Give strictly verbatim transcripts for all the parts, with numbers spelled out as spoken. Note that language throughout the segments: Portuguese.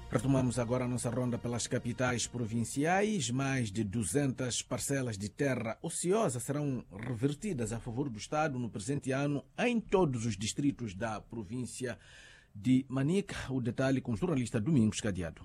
Retomamos agora a nossa ronda pelas capitais provinciais. Mais de duzentas parcelas de terra ociosa serão revertidas a favor do Estado no presente ano em todos os distritos da província de Manica. O detalhe com o jornalista Domingos Cadeado.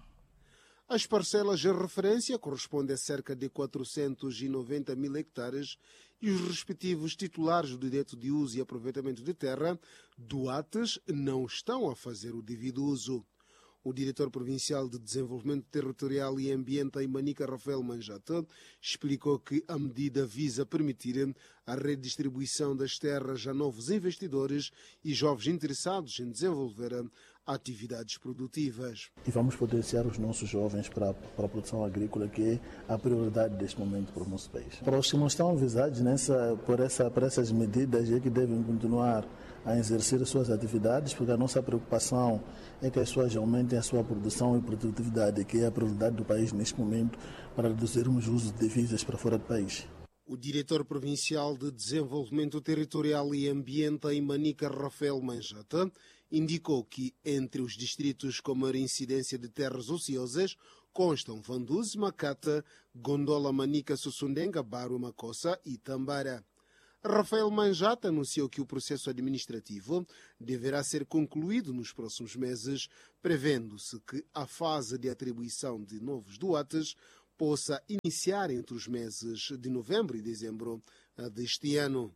As parcelas de referência correspondem a cerca de quatrocentos e noventa mil hectares e os respectivos titulares do direito de uso e aproveitamento de terra, doates, não estão a fazer o devido uso. O diretor provincial de Desenvolvimento Territorial e Ambiente em Manica, Rafael Manjata, explicou que a medida visa permitir a redistribuição das terras a novos investidores e jovens interessados em desenvolver atividades produtivas. E vamos potenciar os nossos jovens para, para a produção agrícola, que é a prioridade deste momento para o nosso país. Para os que não estão avisados nessa, por, essa, por essas medidas, é que devem continuar a exercer as suas atividades, porque a nossa preocupação é que as pessoas aumentem a sua produção e produtividade, que é a prioridade do país neste momento, para reduzirmos o uso de divisas para fora do país. O diretor provincial de Desenvolvimento Territorial e Ambiente em Manica, Rafael Manjata, indicou que entre os distritos com maior incidência de terras ociosas constam Vanduze, Macata, Gondola, Manica, Sussundenga, Baru, Macossa e Tambara. Rafael Manjata anunciou que o processo administrativo deverá ser concluído nos próximos meses, prevendo-se que a fase de atribuição de novos doates possa iniciar entre os meses de novembro e dezembro deste ano.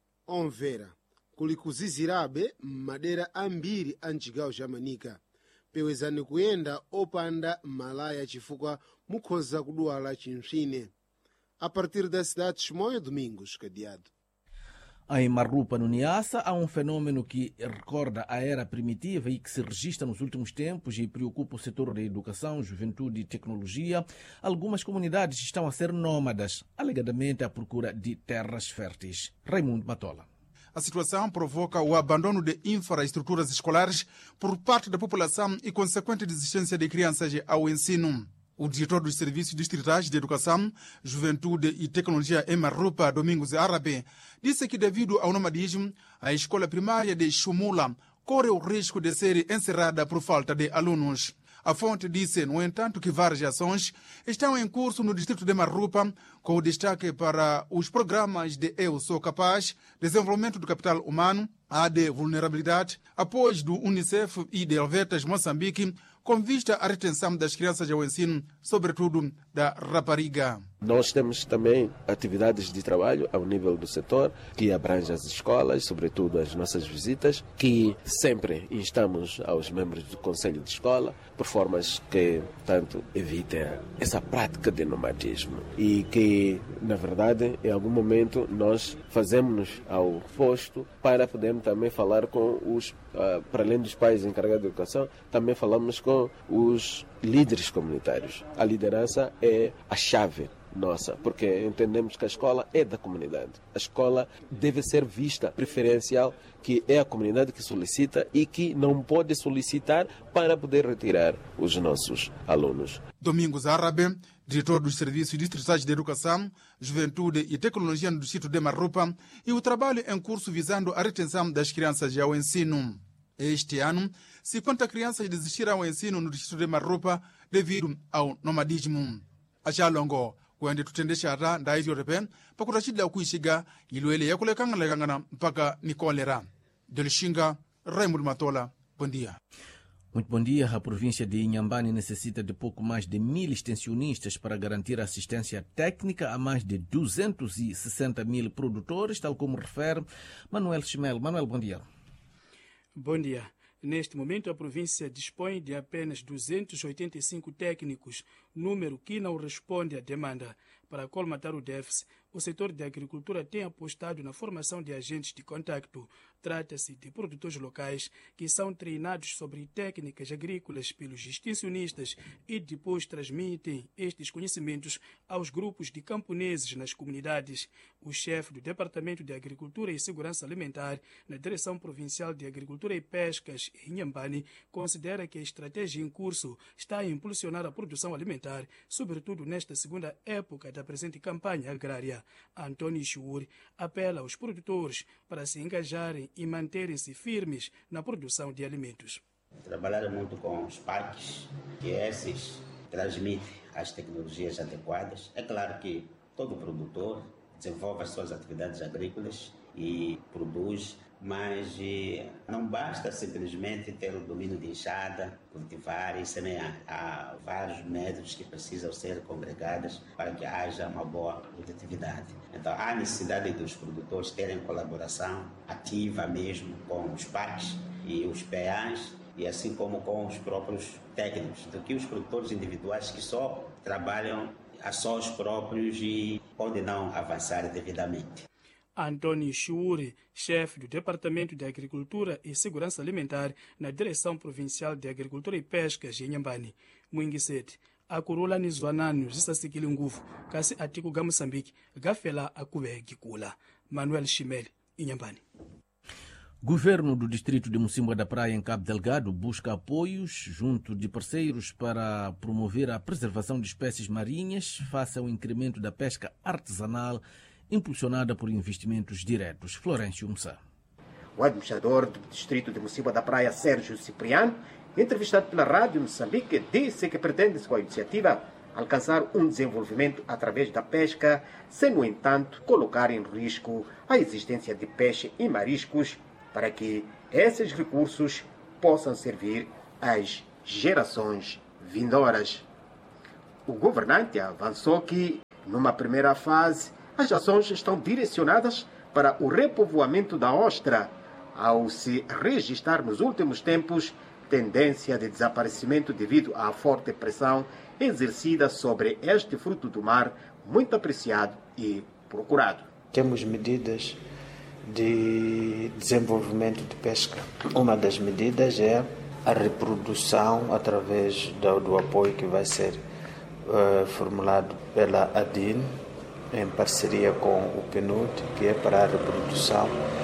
Onvera, Kulikuzizirabe, Madeira Ambiri, Antigao Jamanica. Pewezani kuenda opanda malaya chifukwa mukhoza kudwala chinchine. A partir da cidade de Chimoio, Domingos Cadeado. Em Marrupa, no Niassa, há um fenômeno que recorda a era primitiva e que se registra nos últimos tempos e preocupa o setor da educação, juventude e tecnologia. Algumas comunidades estão a ser nómadas, alegadamente à procura de terras férteis. Raimundo Matola. A situação provoca o abandono de infraestruturas escolares por parte da população e consequente desistência de crianças ao ensino. O diretor dos Serviços Distritais de Educação, Juventude e Tecnologia em Marrupa, Domingos Árabe, disse que devido ao nomadismo, a escola primária de Chumula corre o risco de ser encerrada por falta de alunos. A fonte disse, no entanto, que várias ações estão em curso no distrito de Marrupa, com destaque para os programas de Eu Sou Capaz, desenvolvimento do capital humano, a de vulnerabilidade, apoio do Unicef e de Helvetas Moçambique, com vista à retenção das crianças ao ensino, sobretudo da rapariga. Nós temos também atividades de trabalho ao nível do setor, que abrange as escolas, sobretudo as nossas visitas, que sempre instamos aos membros do Conselho de Escola, por formas que, tanto, evitem essa prática de nomadismo. E que, na verdade, em algum momento, nós fazemos-nos ao posto para podermos também falar com os, uh, para além dos pais encarregados de educação, também falamos com os líderes comunitários. A liderança é a chave nossa, porque entendemos que a escola é da comunidade. A escola deve ser vista preferencial, que é a comunidade que solicita e que não pode solicitar para poder retirar os nossos alunos. Domingos Árabe, diretor dos Serviços Distritais de Educação, Juventude e Tecnologia no distrito de Marrupa, e o trabalho em curso visando a retenção das crianças ao ensino. Este ano, cinquenta crianças desistiram ao ensino no distrito de Marrupa devido ao nomadismo. Achalongo kwende tutendeshara ndaizyo repen pakutachidla kuishiga ilwele yakulekanga lekangana mpaka nikolera. Delishinga, Raimundo Matola, bom dia. Muito bom dia. A província de Inhambane necessita de pouco mais de mil extensionistas para garantir assistência técnica a mais de duzentos e sessenta mil produtores, tal como refere Manuel Chimel. Manuel, bom dia. Bom dia. Neste momento, a província dispõe de apenas duzentos e oitenta e cinco técnicos, número que não responde à demanda. Para colmatar o déficit, o setor da agricultura tem apostado na formação de agentes de contacto. Trata-se de produtores locais que são treinados sobre técnicas agrícolas pelos extensionistas e depois transmitem estes conhecimentos aos grupos de camponeses nas comunidades. O chefe do Departamento de Agricultura e Segurança Alimentar na Direção Provincial de Agricultura e Pescas, em Inhambane, considera que a estratégia em curso está a impulsionar a produção alimentar, sobretudo nesta segunda época da presente campanha agrária. Antônio Churi apela aos produtores para se engajarem e manterem-se firmes na produção de alimentos. Trabalhar muito com os parques, que esses transmitem as tecnologias adequadas. É claro que todo produtor desenvolve as suas atividades agrícolas e produz, mas não basta simplesmente ter o domínio de enxada, cultivar e semear. Há vários métodos que precisam ser congregados para que haja uma boa produtividade. Então, há necessidade dos produtores terem colaboração ativa mesmo com os parques e os P As, e assim como com os próprios técnicos, do que os produtores individuais que só trabalham a sós próprios e podem não avançar devidamente. Antônio Chiuri, chefe do Departamento de Agricultura e Segurança Alimentar na Direção Provincial de Agricultura e Pescas, em Inhambane. Mwingisete, akurula ni zwananu zisasikile nguvu kasi atiku ga Moçambique gafela akube gikula. Manuel Chimel, Inhambane. Governo do Distrito de Mocimboa da Praia, em Cabo Delgado, busca apoios junto de parceiros para promover a preservação de espécies marinhas face ao incremento da pesca artesanal impulsionada por investimentos diretos. Florencio Mussa. O administrador do Distrito de Mocimboa da Praia, Sérgio Cipriano, entrevistado pela Rádio Moçambique, disse que pretende, com a iniciativa, alcançar um desenvolvimento através da pesca, sem, no entanto, colocar em risco a existência de peixe e mariscos, para que esses recursos possam servir às gerações vindouras. O governante avançou que, numa primeira fase, as ações estão direcionadas para o repovoamento da ostra, ao se registrar nos últimos tempos tendência de desaparecimento devido à forte pressão exercida sobre este fruto do mar, muito apreciado e procurado. Temos medidas de desenvolvimento de pesca. Uma das medidas é a reprodução através do, do apoio que vai ser uh, formulado pela A D I N, em parceria com o P N U D, que é para a reprodução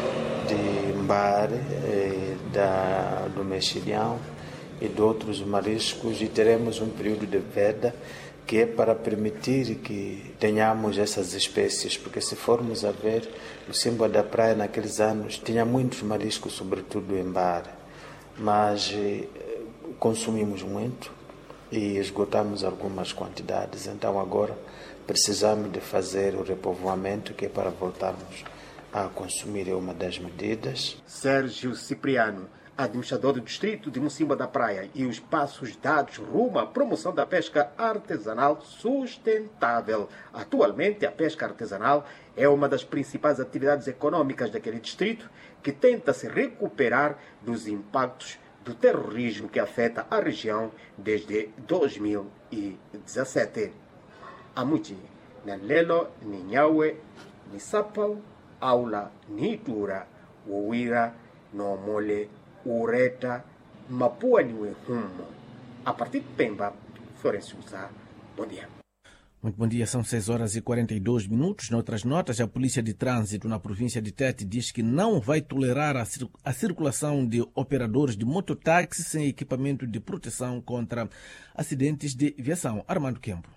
de mbar, eh, da, do mexilhão e de outros mariscos, e teremos um período de veda que é para permitir que tenhamos essas espécies, porque se formos a ver, o Mocimboa da Praia naqueles anos tinha muitos mariscos, sobretudo em bar, mas eh, consumimos muito e esgotamos algumas quantidades, então agora precisamos de fazer o repovoamento, que é para voltarmos a consumir, é uma das medidas. Sérgio Cipriano, administrador do Distrito de Mocimboa da Praia, e os passos dados rumo à promoção da pesca artesanal sustentável. Atualmente, a pesca artesanal é uma das principais atividades econômicas daquele distrito, que tenta se recuperar dos impactos do terrorismo que afeta a região desde dois mil e dezessete. Amuti, Nalelo, Ninhaue, Nisapau, Aula, Nitura, Wowira, Nomole, Ureta, Mapua Niue Humo. A partir de Pemba, Florencio Mussa, bom dia. Muito bom dia, são seis horas e quarenta e dois minutos. Noutras notas, a Polícia de Trânsito na província de Tete diz que não vai tolerar a, cir a circulação de operadores de mototáxi sem equipamento de proteção contra acidentes de viação. Armando Kempo.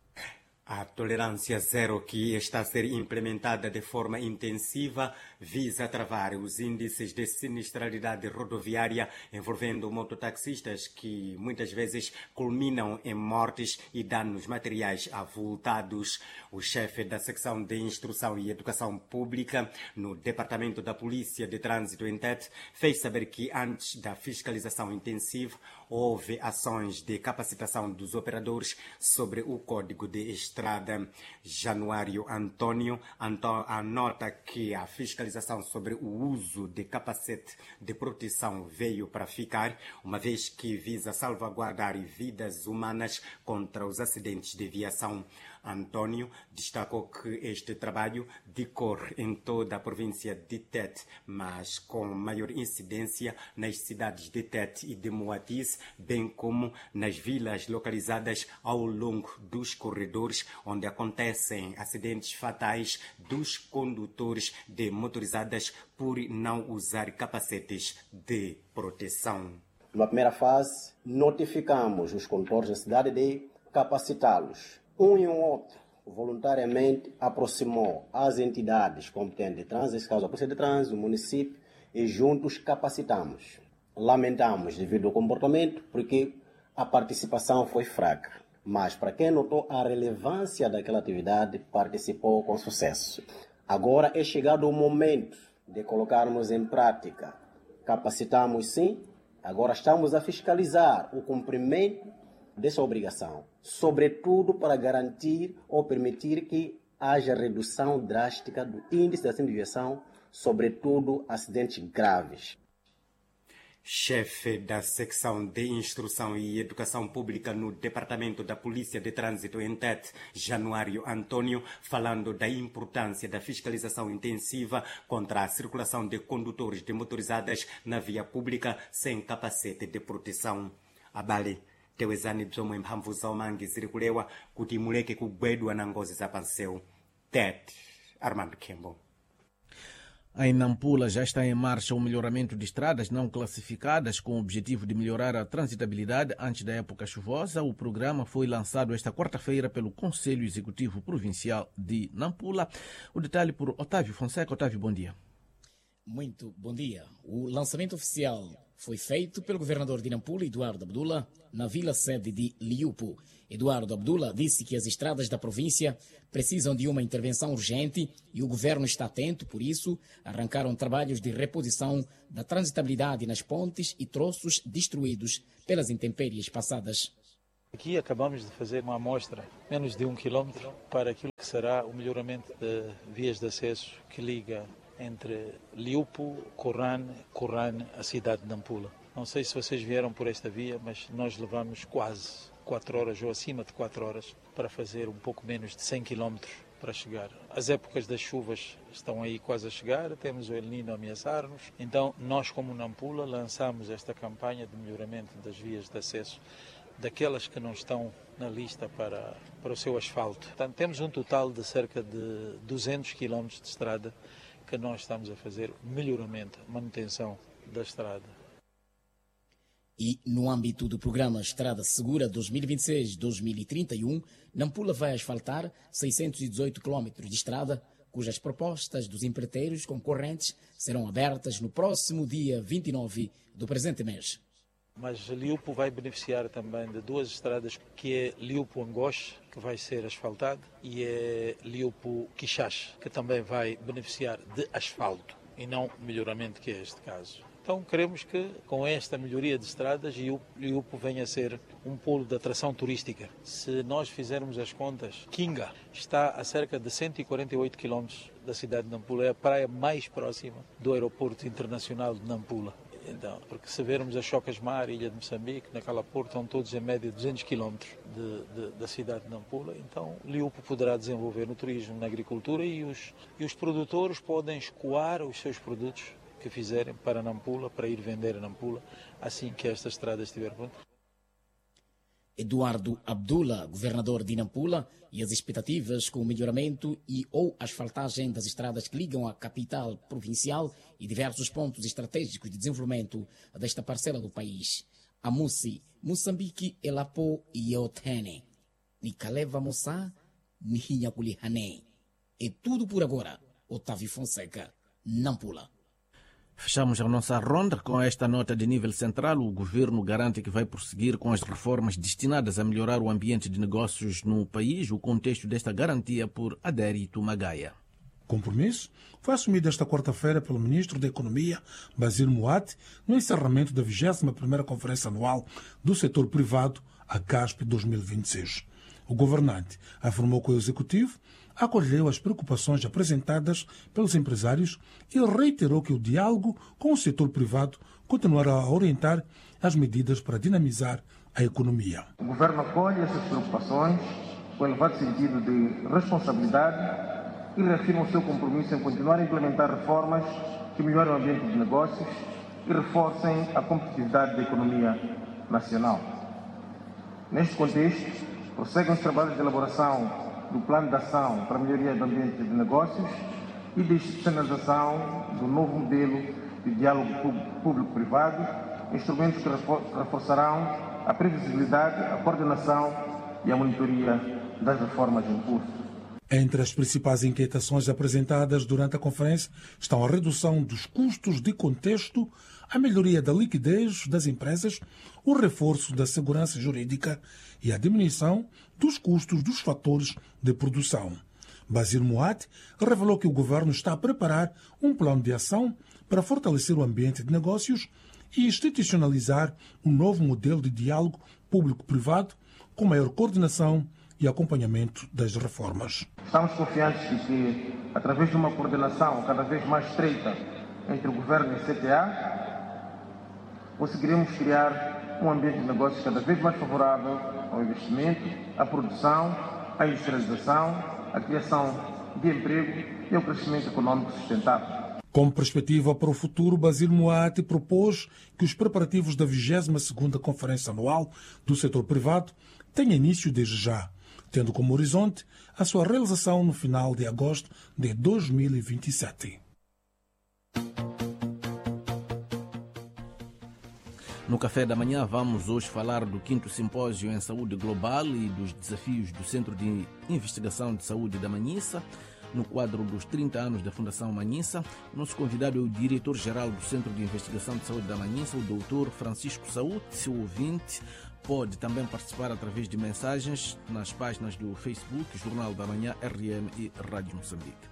A tolerância zero, que está a ser implementada de forma intensiva, visa travar os índices de sinistralidade rodoviária envolvendo mototaxistas, que muitas vezes culminam em mortes e danos materiais avultados. O chefe da secção de Instrução e Educação Pública no Departamento da Polícia de Trânsito em Tete fez saber que antes da fiscalização intensiva houve ações de capacitação dos operadores sobre o Código de Estrada. Januário Antônio anota que a fiscalização sobre o uso de capacete de proteção veio para ficar, uma vez que visa salvaguardar vidas humanas contra os acidentes de viação. Antônio destacou que este trabalho decorre em toda a província de Tete, mas com maior incidência nas cidades de Tete e de Moatize, bem como nas vilas localizadas ao longo dos corredores onde acontecem acidentes fatais dos condutores de motorizadas por não usar capacetes de proteção. Na primeira fase, notificamos os condutores da cidade de capacitá-los. Um e um outro voluntariamente aproximou as entidades competentes de trânsito, nesse caso a Polícia de Trânsito, o município, e juntos capacitamos. lamentamos devido ao comportamento, porque a participação foi fraca. Mas para quem notou a relevância daquela atividade, participou com sucesso. Agora é chegado o momento de colocarmos em prática. Capacitamos sim, agora estamos a fiscalizar o cumprimento dessa obrigação, sobretudo para garantir ou permitir que haja redução drástica do índice de acidente de viação, sobretudo acidentes graves. Chefe da secção de Instrução e Educação Pública no Departamento da Polícia de Trânsito em Tete, Januário Antônio, falando da importância da fiscalização intensiva contra a circulação de condutores de motorizadas na via pública sem capacete de proteção. Abale tewezani bzomwe mphamvu zaomangi ziri kulewa kuti muleke kugwedwa na ngozi zapanseu. Tete, Armando Kembo. Em Nampula já está em marcha o melhoramento de estradas não classificadas com o objetivo de melhorar a transitabilidade antes da época chuvosa. O programa foi lançado esta quarta-feira pelo Conselho Executivo Provincial de Nampula. O detalhe por Otávio Fonseca. Otávio, bom dia. Muito bom dia. O lançamento oficial foi feito pelo governador de Nampula, Eduardo Abdullah, na vila-sede de Liupo. Eduardo Abdullah disse que as estradas da província precisam de uma intervenção urgente e o governo está atento, por isso arrancaram trabalhos de reposição da transitabilidade nas pontes e troços destruídos pelas intempéries passadas. Aqui acabamos de fazer uma amostra, menos de um quilômetro, para aquilo que será o melhoramento de vias de acesso que liga entre Liupo, Corrane, Corrane, a cidade de Nampula. Não sei se vocês vieram por esta via, mas nós levamos quase quatro horas ou acima de quatro horas para fazer um pouco menos de cem quilômetros para chegar. As épocas das chuvas estão aí quase a chegar, temos o El Niño a ameaçar-nos. Então, nós como Nampula lançamos esta campanha de melhoramento das vias de acesso, daquelas que não estão na lista para, para o seu asfalto. Portanto, temos um total de cerca de duzentos quilômetros de estrada que nós estamos a fazer melhoramento, manutenção da estrada. E no âmbito do programa Estrada Segura dois mil e vinte e seis a dois mil e trinta e um, Nampula vai asfaltar seiscentos e dezoito quilômetros de estrada, cujas propostas dos empreiteiros concorrentes serão abertas no próximo dia vinte e nove do presente mês. Mas Liupo vai beneficiar também de duas estradas, que é Liupo-Angoche, que vai ser asfaltado, e é Liupo-Quixache, que também vai beneficiar de asfalto e não melhoramento, que é este caso. Então queremos que com esta melhoria de estradas Liupo venha a ser um polo de atração turística. Se nós fizermos as contas, Kinga está a cerca de cento e quarenta e oito quilômetros da cidade de Nampula, é a praia mais próxima do aeroporto internacional de Nampula. Então, porque se vermos a Chocas-Mar, Ilha de Moçambique, naquela porto, estão todos em média duzentos quilômetros de, de, da cidade de Nampula. Então, Liupo poderá desenvolver no turismo, na agricultura, e os, e os produtores podem escoar os seus produtos que fizerem para Nampula, para ir vender a Nampula, assim que esta estrada estiver pronta. Eduardo Abdullah, governador de Nampula, e as expectativas com o melhoramento e ou asfaltagem das estradas que ligam a capital provincial e diversos pontos estratégicos de desenvolvimento desta parcela do país. Amusi, Moçambique, Elapo e Eotene. Nikaleva Moçá, Nihinhakulihane. É tudo por agora. Otávio Fonseca, Nampula. Fechamos a nossa ronda com esta nota de nível central. O governo garante que vai prosseguir com as reformas destinadas a melhorar o ambiente de negócios no país. O contexto desta garantia por Adérito Magaia. O compromisso foi assumido esta quarta-feira pelo ministro da Economia, Basílio Moati, no encerramento da vigésima primeira Conferência Anual do Setor Privado, a CASP dois mil e vinte e seis. O governante afirmou que o executivo acolheu as preocupações apresentadas pelos empresários e reiterou que o diálogo com o setor privado continuará a orientar as medidas para dinamizar a economia. O governo acolhe essas preocupações com elevado sentido de responsabilidade e reafirma o seu compromisso em continuar a implementar reformas que melhorem o ambiente de negócios e reforcem a competitividade da economia nacional. Neste contexto, prosseguem os trabalhos de elaboração do Plano de Ação para a Melhoria do Ambiente de Negócios e de institucionalização do novo modelo de diálogo público-privado, instrumentos que reforçarão a previsibilidade, a coordenação e a monitoria das reformas em curso. Entre as principais inquietações apresentadas durante a conferência estão a redução dos custos de contexto, a melhoria da liquidez das empresas, o reforço da segurança jurídica e a diminuição dos custos dos fatores de produção. Basir Moati revelou que o governo está a preparar um plano de ação para fortalecer o ambiente de negócios e institucionalizar um novo modelo de diálogo público-privado com maior coordenação e acompanhamento das reformas. Estamos confiantes de que, através de uma coordenação cada vez mais estreita entre o governo e a C T A, conseguiremos criar um ambiente de negócios cada vez mais favorável ao investimento, à produção, à industrialização, à criação de emprego e ao crescimento econômico sustentável. Como perspectiva para o futuro, Basir Moati propôs que os preparativos da vigésima segunda Conferência Anual do Setor Privado tenham início desde já, tendo como horizonte a sua realização no final de agosto de dois mil e vinte e sete. No café da manhã vamos hoje falar do quinto simpósio em saúde global e dos desafios do Centro de Investigação de Saúde da Manhissa, no quadro dos trinta anos da Fundação Manhissa. O nosso convidado é o diretor-geral do Centro de Investigação de Saúde da Manhissa, o doutor Francisco Saúde. Seu ouvinte pode também participar através de mensagens nas páginas do Facebook, Jornal da Manhã, R M e Rádio Moçambique.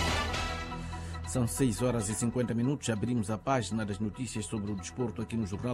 São seis horas e cinquenta minutos. Abrimos a página das notícias sobre o desporto aqui no Jornal